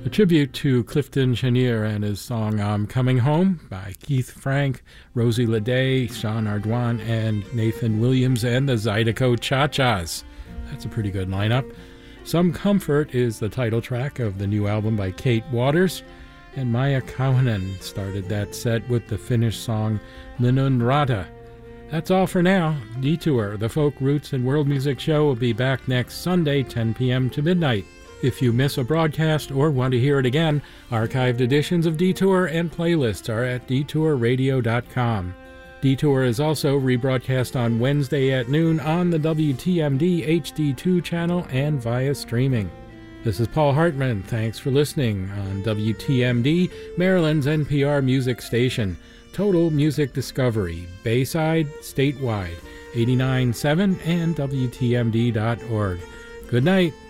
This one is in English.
A tribute to Clifton Chenier and his song I'm Coming Home by Keith Frank, Rosie Leday, Sean Ardoin, and Nathan Williams and the Zydeco Cha-Chas. That's a pretty good lineup. Some Comfort is the title track of the new album by Kate Waters, and Maya Kauhanen started that set with the Finnish song Linnunrata. That's all for now. Detour, the folk roots and world music show, will be back next Sunday, 10 p.m. to midnight. If you miss a broadcast or want to hear it again, archived editions of Detour and playlists are at detourradio.com. Detour is also rebroadcast on Wednesday at noon on the WTMD HD2 channel and via streaming. This is Paul Hartman. Thanks for listening on WTMD, Maryland's NPR music station. Total Music Discovery, Bayside, statewide, 89.7 and WTMD.org. Good night.